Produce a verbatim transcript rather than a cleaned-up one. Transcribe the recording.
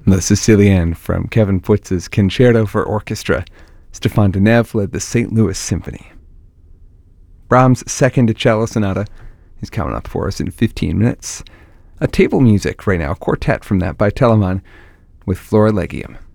The Sicilienne from Kevin Putz's Concerto for Orchestra. Stefan Deneuve led the Saint Louis Symphony. Brahms' Second Cello Sonata is coming up for us in fifteen minutes. A table music right now, a quartet from that by Telemann with Florilegium.